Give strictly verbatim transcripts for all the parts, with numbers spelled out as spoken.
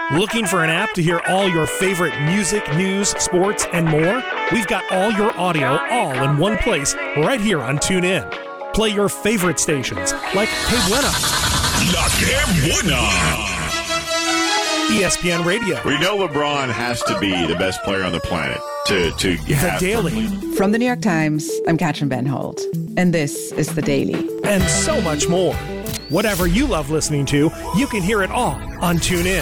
Looking for an app to hear all your favorite music, news, sports, and more? We've got all your audio all in one place right here on TuneIn. Play your favorite stations like Que Buena, La Que Buena, E S P N Radio. We know LeBron has to be the best player on the planet to, to have... The Daily. From the New York Times, I'm Katrin Benholt, and this is The Daily. And so much more. Whatever you love listening to, you can hear it all on TuneIn.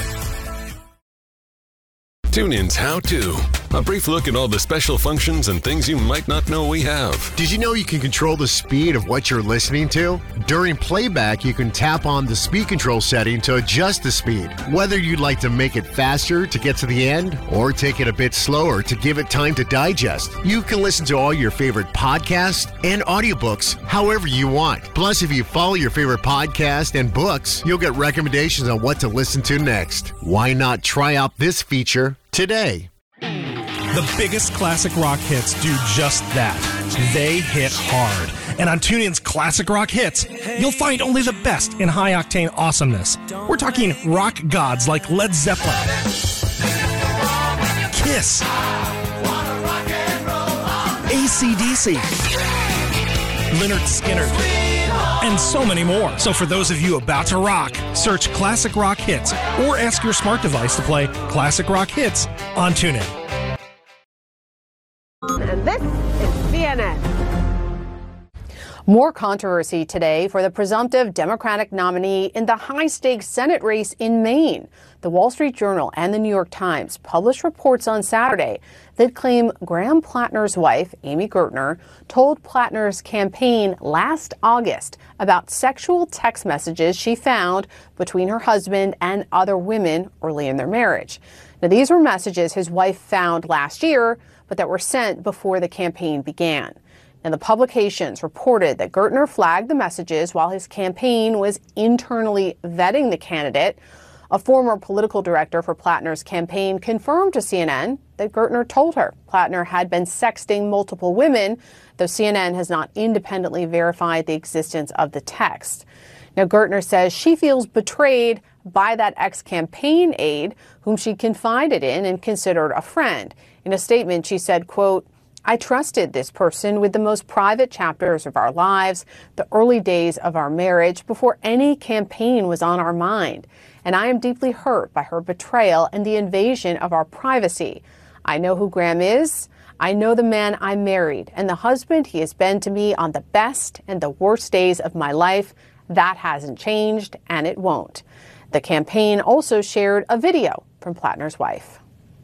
TuneIn's How To. A brief look at all the special functions and things you might not know we have. Did you know you can control the speed of what you're listening to? During playback, you can tap on the speed control setting to adjust the speed. Whether you'd like to make it faster to get to the end or take it a bit slower to give it time to digest, you can listen to all your favorite podcasts and audiobooks however you want. Plus, if you follow your favorite podcast and books, you'll get recommendations on what to listen to next. Why not try out this feature today? The biggest classic rock hits do just that. They hit hard. And on TuneIn's Classic Rock Hits, you'll find only the best in high-octane awesomeness. We're talking rock gods like Led Zeppelin, Kiss, A C D C, Lynyrd Skynyrd, and so many more. So for those of you about to rock, search Classic Rock Hits or ask your smart device to play Classic Rock Hits on TuneIn. And this is C N N. More controversy today for the presumptive Democratic nominee in the high-stakes Senate race in Maine. The Wall Street Journal and the New York Times published reports on Saturday that claim Graham Plattner's wife, Amy Gertner, told Plattner's campaign last August about sexual text messages she found between her husband and other women early in their marriage. Now, these were messages his wife found last year, but that were sent before the campaign began. And the publications reported that Gertner flagged the messages while his campaign was internally vetting the candidate. A former political director for Plattner's campaign confirmed to C N N that Gertner told her Plattner had been sexting multiple women, though C N N has not independently verified the existence of the text. Now, Gertner says she feels betrayed by that ex-campaign aide whom she confided in and considered a friend. In a statement, she said, quote, "I trusted this person with the most private chapters of our lives, the early days of our marriage, before any campaign was on our mind. And I am deeply hurt by her betrayal and the invasion of our privacy. I know who Graham is. I know the man I married and the husband he has been to me on the best and the worst days of my life. That hasn't changed, and it won't." The campaign also shared a video from Plattner's wife.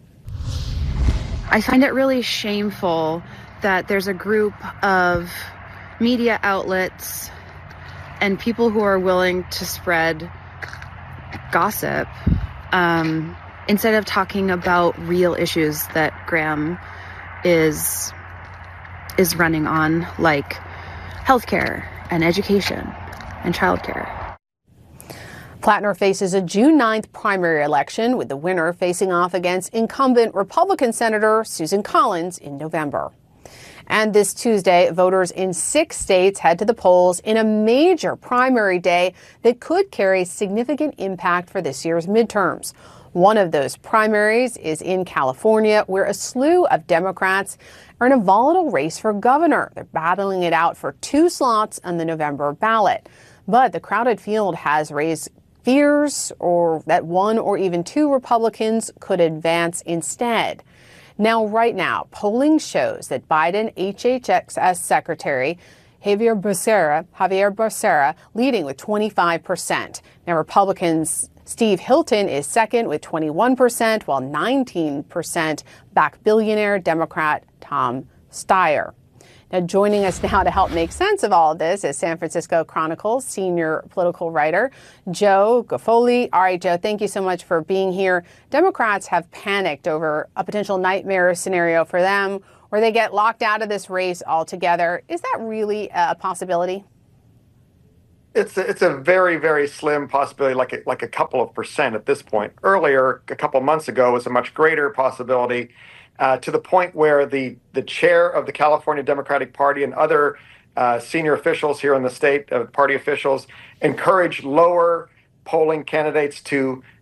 I find it really shameful that there's a group of media outlets and people who are willing to spread gossip um, instead of talking about real issues that Graham is is running on, like healthcare and education and childcare. Plattner faces a June ninth primary election, with the winner facing off against incumbent Republican Senator Susan Collins in November. And this Tuesday, voters in six states head to the polls in a major primary day that could carry significant impact for this year's midterms. One of those primaries is in California, where a slew of Democrats are in a volatile race for governor. They're battling it out for two slots on the November ballot. But the crowded field has raised fears or that one or even two Republicans could advance instead. Now, right now, polling shows that Biden H H S Secretary Javier Becerra, Javier Becerra leading with twenty-five percent. Now, Republicans Steve Hilton is second with twenty-one percent, while nineteen percent back billionaire Democrat Tom Steyer. Now, joining us now to help make sense of all of this is San Francisco Chronicle's senior political writer, Joe Gaffoli. All right, Joe, thank you so much for being here. Democrats have panicked over a potential nightmare scenario for them where they get locked out of this race altogether. Is that really a possibility? It's a, it's a very, very slim possibility, like a, like a couple of percent at this point. Earlier, a couple of months ago, was a much greater possibility. Uh, to the point where the, the chair of the California Democratic Party and other uh, senior officials here in the state, uh, party officials, encouraged lower polling candidates to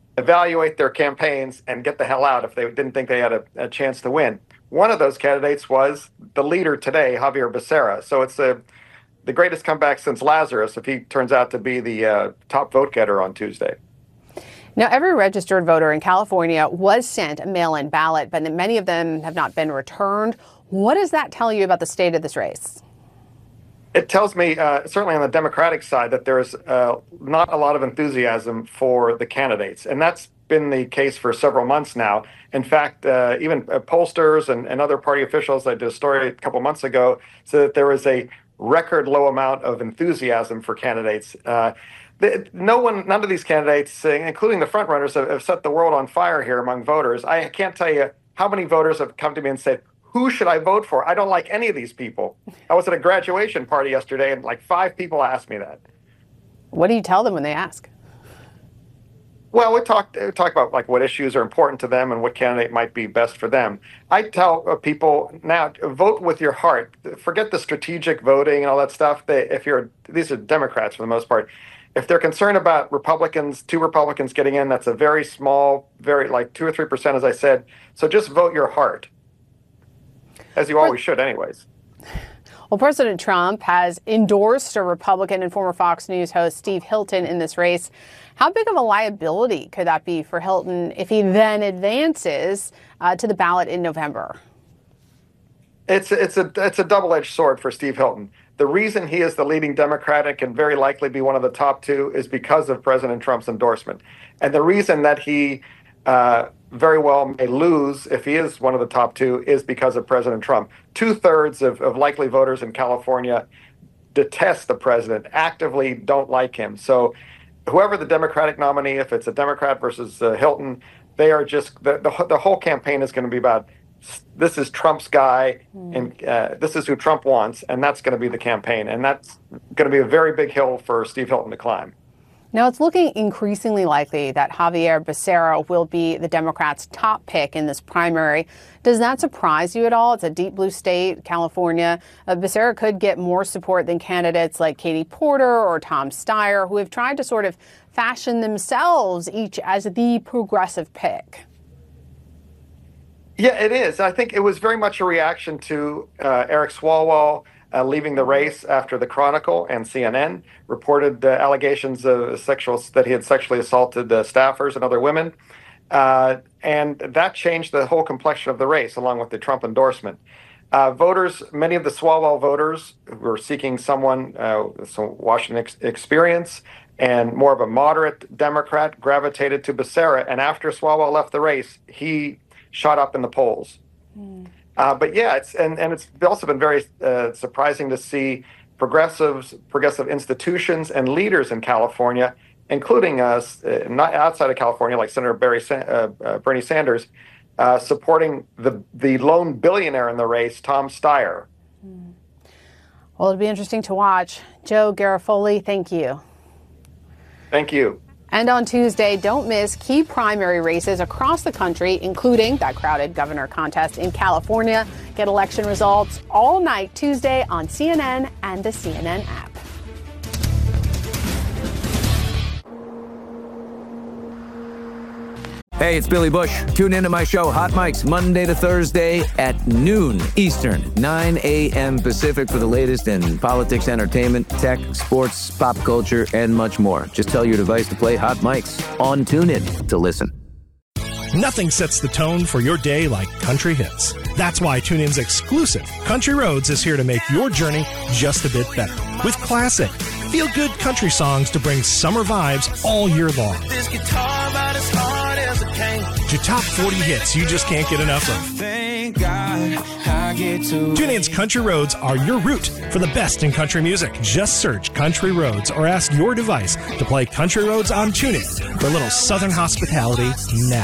evaluate their campaigns, and get the hell out if they didn't think they had a, a chance to win. One of those candidates was the leader today, Javier Becerra. So it's a, the greatest comeback since Lazarus if he turns out to be the uh, top vote getter on Tuesday. Now, every registered voter in California was sent a mail-in ballot, but many of them have not been returned. What does that tell you about the state of this race? It tells me, uh, certainly on the Democratic side, that there's uh, not a lot of enthusiasm for the candidates. And that's been the case for several months now. In fact, uh, even pollsters and, and other party officials, I did a story a couple months ago, said that there was a record low amount of enthusiasm for candidates. Uh, the, no one, none of these candidates, including the frontrunners, have, have set the world on fire here among voters. I can't tell you how many voters have come to me and said, who should I vote for? I don't like any of these people. I was at a graduation party yesterday, and like five people asked me that. What do you tell them when they ask? Well, we talk, we talk about like what issues are important to them and what candidate might be best for them. I tell uh, people now, vote with your heart. Forget the strategic voting and all that stuff. They, if you're, these are Democrats for the most part. If they're concerned about Republicans, two Republicans getting in, that's a very small, very like two or three percent, as I said. So just vote your heart. As you always should anyways. Well, President Trump has endorsed a Republican and former Fox News host Steve Hilton in this race. How big of a liability could that be for Hilton if he then advances uh, to the ballot in November? It's it's a it's a double-edged sword for Steve Hilton. The reason he is the leading Democrat and can very likely be one of the top two is because of President Trump's endorsement. And the reason that he uh, very well may lose if he is one of the top two is because of President Trump. Two-thirds of, of likely voters in California detest the president, actively don't like him. So whoever the Democratic nominee, if it's a Democrat versus uh, Hilton, they are just, the, the, the whole campaign is going to be about, this is Trump's guy, mm. and uh, this is who Trump wants, and that's going to be the campaign. And that's going to be a very big hill for Steve Hilton to climb. Now, it's looking increasingly likely that Javier Becerra will be the Democrats' top pick in this primary. Does that surprise you at all? It's a deep blue state, California. Uh, Becerra could get more support than candidates like Katie Porter or Tom Steyer, who have tried to sort of fashion themselves each as the progressive pick. Yeah, it is. I think it was very much a reaction to uh, Eric Swalwell Uh, leaving the race after the Chronicle and C N N reported uh, allegations of sexual that he had sexually assaulted uh, staffers and other women, uh, and that changed the whole complexion of the race, along with the Trump endorsement. Uh, voters, many of the Swalwell voters who were seeking someone uh, with some Washington ex- experience and more of a moderate Democrat, gravitated to Becerra, and after Swalwell left the race, he shot up in the polls. Mm. Uh, but yeah, it's and, and it's also been very uh, surprising to see progressives, progressive institutions and leaders in California, including us, uh, not outside of California, like Senator Barry, uh, uh, Bernie Sanders, uh, supporting the the lone billionaire in the race, Tom Steyer. Mm. Well, it'll be interesting to watch. Joe Garofoli, thank you. Thank you. And on Tuesday, don't miss key primary races across the country, including that crowded governor contest in California. Get election results all night Tuesday on C N N and the C N N app. Hey, it's Billy Bush. Tune into my show, Hot Mics, Monday to Thursday at noon Eastern, nine a.m. Pacific for the latest in politics, entertainment, tech, sports, pop culture, and much more. Just tell your device to play Hot Mics on TuneIn to listen. Nothing sets the tone for your day like country hits. That's why TuneIn's exclusive Country Roads is here to make your journey just a bit better. With classic, feel-good country songs to bring summer vibes all year long. This guitar about as hard as it came. To top forty hits you just can't get enough of. Thank God I get to TuneIn's Country Roads are your route for the best in country music. Just search Country Roads or ask your device to play Country Roads on TuneIn for a little southern hospitality now.